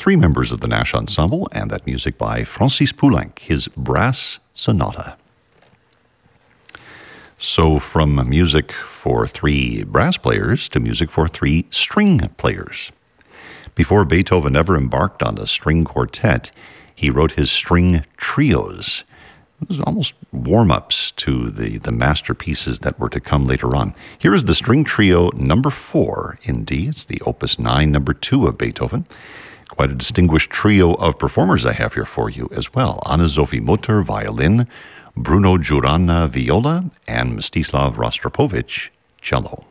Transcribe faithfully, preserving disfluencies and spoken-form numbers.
three members of the Nash Ensemble, and that music by Francis Poulenc, his Brass Sonata. So from music for three brass players to music for three string players. Before Beethoven ever embarked on a string quartet, he wrote his string trios. It was almost warm-ups to the, the masterpieces that were to come later on. Here is the string trio number four in D. It's the opus nine, number two of Beethoven. Quite a distinguished trio of performers I have here for you as well. Anna-Sophie Mutter, violin, Bruno Giuranna, viola, and Mstislav Rostropovich, cello.